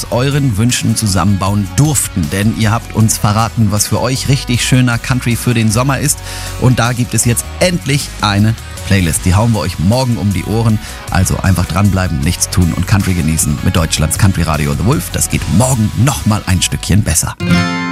aus euren Wünschen zusammenbauen durften. Denn ihr habt uns verraten, was für euch richtig schöner Country für den Sommer ist. Und da gibt es jetzt endlich eine Playlist. Die hauen wir euch morgen um die Ohren. Also einfach dranbleiben, nichts tun und Country genießen mit Deutschlands Country Radio The Wolf. Das geht morgen nochmal ein Stückchen besser.